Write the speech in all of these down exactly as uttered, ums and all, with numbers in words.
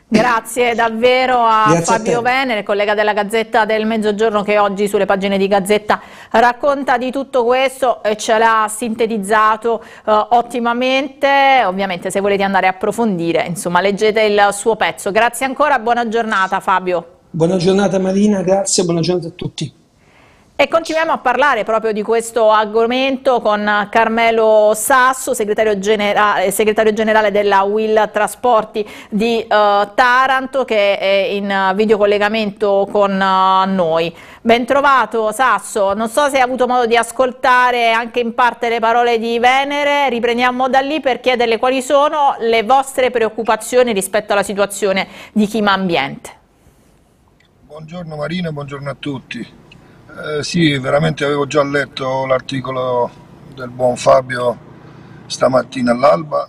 Grazie davvero a Grazie Fabio a te. Venere, collega della Gazzetta del Mezzogiorno, che oggi sulle pagine di Gazzetta racconta di tutto questo e ce l'ha sintetizzato eh, ottimamente. Ovviamente, se volete andare a approfondire, insomma, leggete il suo pezzo. Grazie ancora, buona giornata Fabio. Buona giornata Marina, grazie, buona giornata a tutti. E continuiamo a parlare proprio di questo argomento con Carmelo Sasso, segretario generale, segretario generale della Will Trasporti di uh, Taranto, che è in videocollegamento con uh, noi. Ben trovato Sasso, non so se hai avuto modo di ascoltare anche in parte le parole di Venere. Riprendiamo da lì per chiederle quali sono le vostre preoccupazioni rispetto alla situazione di Chima Ambiente. Buongiorno Marina, buongiorno a tutti. Eh, sì, veramente avevo già letto l'articolo del buon Fabio stamattina all'alba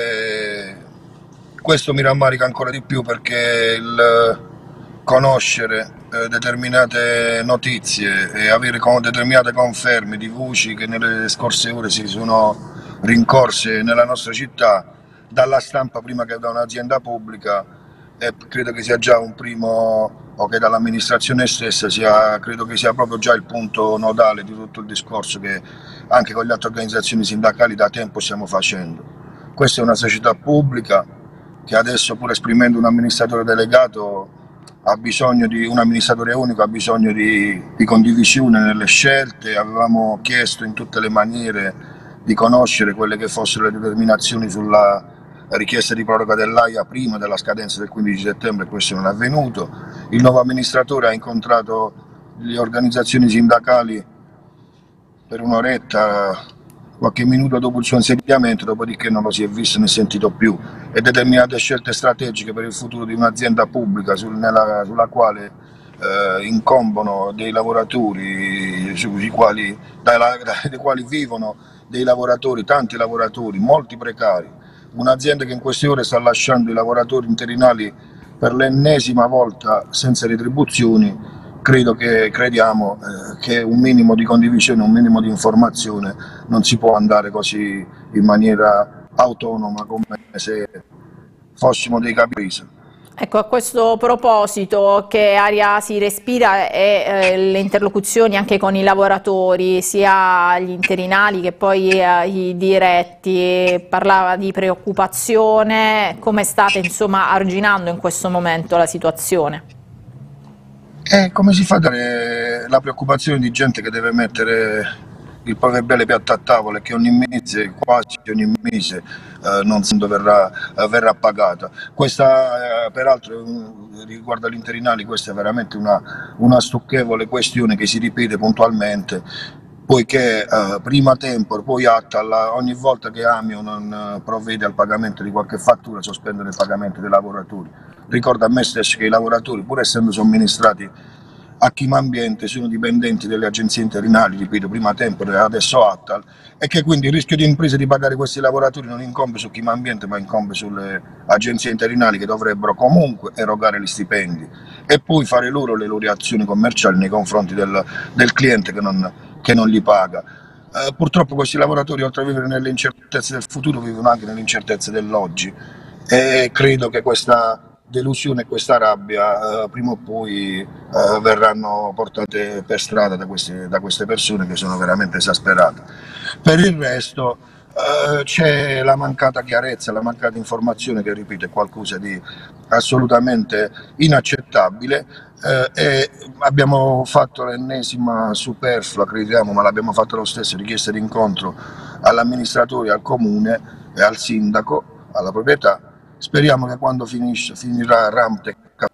e questo mi rammarica ancora di più, perché il conoscere eh, determinate notizie e avere con determinate conferme di voci che nelle scorse ore si sono rincorse nella nostra città dalla stampa prima che da un'azienda pubblica, e credo che sia già un primo, o che dall'amministrazione stessa sia, credo che sia proprio già il punto nodale di tutto il discorso che anche con le altre organizzazioni sindacali da tempo stiamo facendo. Questa è una società pubblica che adesso, pur esprimendo un amministratore delegato, ha bisogno di un amministratore unico, ha bisogno di, di condivisione nelle scelte. Avevamo chiesto in tutte le maniere di conoscere quelle che fossero le determinazioni sulla la richiesta di proroga dell'A I A prima della scadenza del quindici settembre, questo non è avvenuto. Il nuovo amministratore ha incontrato le organizzazioni sindacali per un'oretta, qualche minuto dopo il suo insediamento, dopodiché non lo si è visto né sentito più, e determinate scelte strategiche per il futuro di un'azienda pubblica sul, nella, sulla quale eh, incombono dei lavoratori, sui quali, dai, dai quali vivono dei lavoratori, tanti lavoratori, molti precari. Un'azienda che in queste ore sta lasciando i lavoratori interinali per l'ennesima volta senza retribuzioni. Credo che crediamo eh, che un minimo di condivisione, un minimo di informazione non si può andare così in maniera autonoma come se fossimo dei caprese. Ecco, a questo proposito, che aria si respira e eh, le interlocuzioni anche con i lavoratori, sia gli interinali che poi eh, i diretti, parlava di preoccupazione, come state insomma arginando in questo momento la situazione? E come si fa a dare la preoccupazione di gente che deve mettere il proprio belle piatto a tavola e che ogni mese, quasi ogni mese, eh, non verrà, eh, verrà pagata. Questa eh, peraltro riguardo agli interinali, questa è veramente una, una stucchevole questione che si ripete puntualmente, poiché eh, prima Tempor, poi Attal, ogni volta che Amio non eh, provvede al pagamento di qualche fattura, sospendono il pagamento dei lavoratori. Ricordo a me stesso che i lavoratori, pur essendo somministrati a Chima Ambiente, sono dipendenti delle agenzie interinali, ripeto, prima Tempor e adesso Attal, e che quindi il rischio di imprese di pagare questi lavoratori non incombe su Chima Ambiente, ma incombe sulle agenzie interinali, che dovrebbero comunque erogare gli stipendi e poi fare loro le loro azioni commerciali nei confronti del, del cliente che non, che non li paga. Eh, purtroppo questi lavoratori, oltre a vivere nelle incertezze del futuro, vivono anche nelle incertezze dell'oggi, e credo che questa delusione e questa rabbia eh, prima o poi eh, verranno portate per strada da queste, da queste persone che sono veramente esasperate. Per il resto eh, c'è la mancata chiarezza, la mancata informazione, che ripeto è qualcosa di assolutamente inaccettabile, eh, e abbiamo fatto l'ennesima superflua, crediamo, ma l'abbiamo fatto lo stesso, richiesta di incontro all'amministratore, al comune e al sindaco, alla proprietà. Speriamo che quando finisce, finirà Ramtec,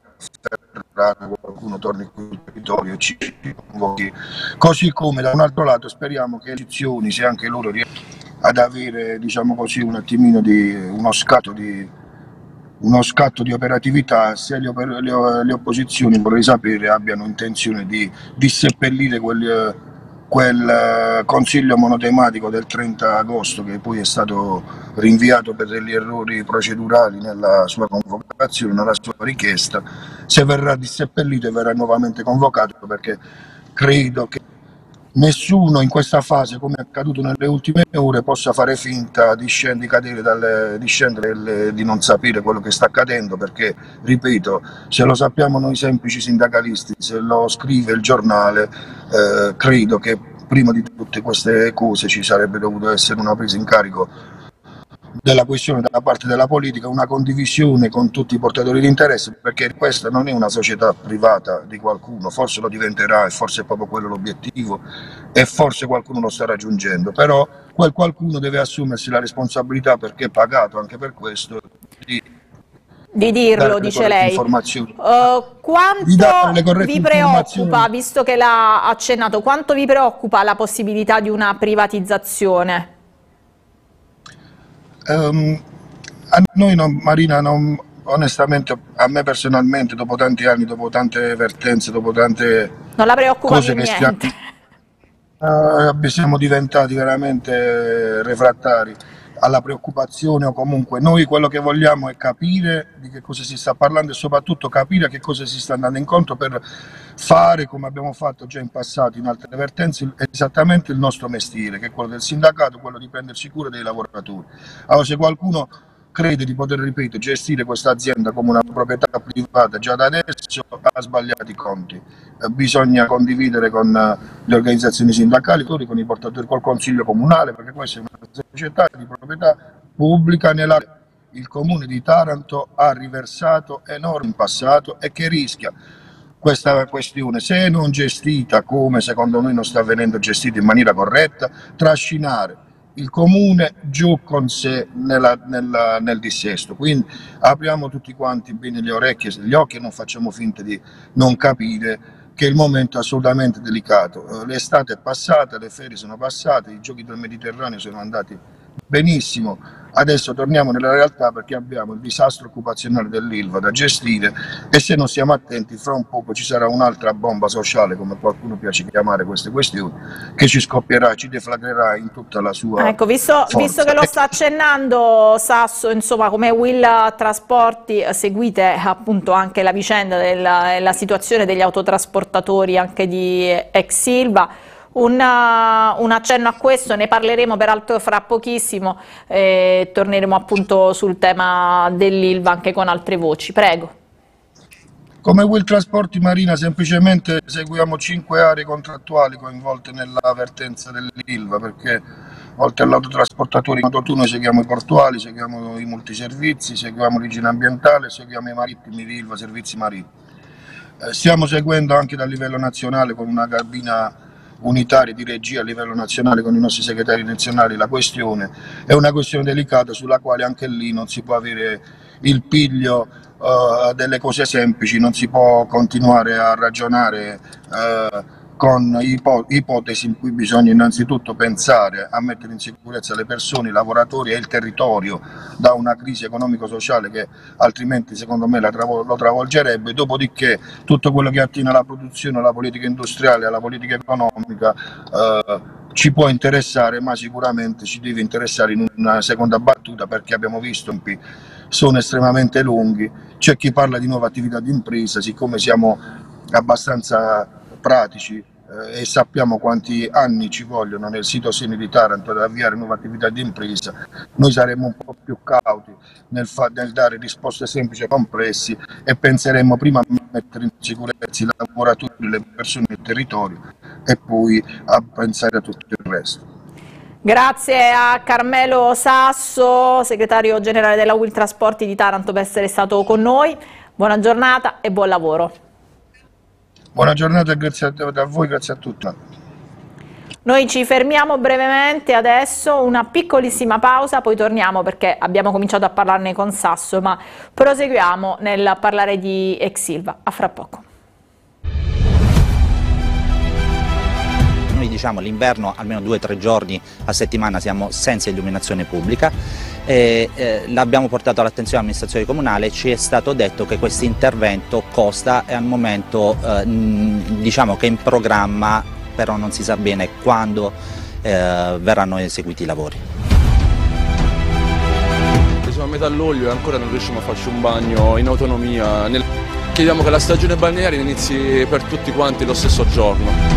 qualcuno torni qui sul territorio e ci convochi. Così come da un altro lato speriamo che le istituzioni, se anche loro riescono ad avere, diciamo così, un attimino di uno scatto di, uno scatto di operatività, se le, oper le, le opposizioni, vorrei sapere, abbiano intenzione di, di seppellire quel, quel consiglio monotematico del trenta agosto, che poi è stato rinviato per degli errori procedurali nella sua convocazione, nella sua richiesta. Se verrà disseppellito e verrà nuovamente convocato, perché credo che nessuno in questa fase, come è accaduto nelle ultime ore, possa fare finta di, scend- di, cadere dalle, di scendere, di non sapere quello che sta accadendo, perché, ripeto, se lo sappiamo noi semplici sindacalisti, se lo scrive il giornale, eh, credo che prima di tutte queste cose ci sarebbe dovuto essere una presa in carico della questione da parte della politica, una condivisione con tutti i portatori di interesse, perché questa non è una società privata di qualcuno, forse lo diventerà e forse è proprio quello l'obiettivo e forse qualcuno lo sta raggiungendo, però quel qualcuno deve assumersi la responsabilità, perché è pagato anche per questo, di, di dirlo, dice lei. Uh, quanto vi preoccupa, visto che l'ha accennato, quanto vi preoccupa la possibilità di una privatizzazione? Um, a noi non, Marina, non, onestamente a me personalmente, dopo tanti anni, dopo tante vertenze, dopo tante non la preoccupa cose più che niente. stiamo, uh, siamo diventati veramente refrattari alla preoccupazione, o comunque noi quello che vogliamo è capire di che cosa si sta parlando e soprattutto capire a che cosa si sta andando incontro, per fare, come abbiamo fatto già in passato in altre vertenze, esattamente il nostro mestiere, che è quello del sindacato, quello di prendersi cura dei lavoratori. Allora, se qualcuno crede di poter, ripeto, gestire questa azienda come una proprietà privata già da adesso, ha sbagliato i conti. Eh, bisogna condividere con uh, le organizzazioni sindacali, con i portatori, col consiglio comunale, perché questa è una società di proprietà pubblica nell'area. Il comune di Taranto ha riversato enormi in passato e che rischia questa questione, se non gestita come secondo noi non sta venendo gestita in maniera corretta, trascinare il comune giù con sé nella, nella, nel dissesto. Quindi apriamo tutti quanti bene le orecchie e gli occhi e non facciamo finta di non capire che il momento è assolutamente delicato. L'estate è passata, le ferie sono passate, i giochi del Mediterraneo sono andati benissimo, adesso torniamo nella realtà, perché abbiamo il disastro occupazionale dell'Ilva da gestire e se non stiamo attenti fra un poco ci sarà un'altra bomba sociale, come qualcuno piace chiamare queste questioni, che ci scoppierà, ci deflagrerà in tutta la sua ecco, visto, visto che lo sta accennando Sasso, insomma, come Will Trasporti seguite appunto anche la vicenda della, della situazione degli autotrasportatori anche di ex Ilva. Un, un accenno a questo, ne parleremo peraltro fra pochissimo e torneremo appunto sul tema dell'Ilva anche con altre voci. Prego. Come Will Trasporti, Marina, semplicemente seguiamo cinque aree contrattuali coinvolte nella vertenza dell'Ilva, perché oltre all'autotrasportatore noi seguiamo i portuali, seguiamo i multiservizi, seguiamo l'igiene ambientale, seguiamo i marittimi di Ilva, servizi marittimi. Eh, stiamo seguendo anche dal livello nazionale con una cabina unitarie di regia a livello nazionale con i nostri segretari nazionali la questione. È una questione delicata sulla quale anche lì non si può avere il piglio uh, delle cose semplici, non si può continuare a ragionare uh, con ipo ipotesi in cui bisogna innanzitutto pensare a mettere in sicurezza le persone, i lavoratori e il territorio da una crisi economico-sociale che altrimenti secondo me la travo lo travolgerebbe, dopodiché tutto quello che attiene alla produzione, alla politica industriale, alla politica economica eh, ci può interessare, ma sicuramente ci deve interessare in una seconda battuta, perché abbiamo visto che sono estremamente lunghi. C'è chi parla di nuova attività di impresa, siccome siamo abbastanza pratici eh, e sappiamo quanti anni ci vogliono nel sito Seni di Taranto ad avviare nuove attività di impresa, noi saremo un po' più cauti nel, nel dare risposte semplici e complessi e penseremo prima a mettere in sicurezza i lavoratori, le persone del territorio e poi a pensare a tutto il resto. Grazie a Carmelo Sasso, segretario generale della Will Trasporti di Taranto, per essere stato con noi. Buona giornata e buon lavoro. Buona giornata, grazie a voi, grazie a tutti. Noi ci fermiamo brevemente adesso, una piccolissima pausa, poi torniamo perché abbiamo cominciato a parlarne con Sasso, ma proseguiamo nel parlare di ex Ilva. A fra poco. Noi diciamo l'inverno almeno due o tre giorni a settimana siamo senza illuminazione pubblica. Eh, eh, l'abbiamo portato all'attenzione dell'amministrazione comunale, ci è stato detto che questo intervento costa e al momento eh, diciamo che è in programma, però non si sa bene quando eh, verranno eseguiti i lavori. Siamo a metà luglio e ancora non riusciamo a farci un bagno in autonomia. Chiediamo che la stagione balneare inizi per tutti quanti lo stesso giorno.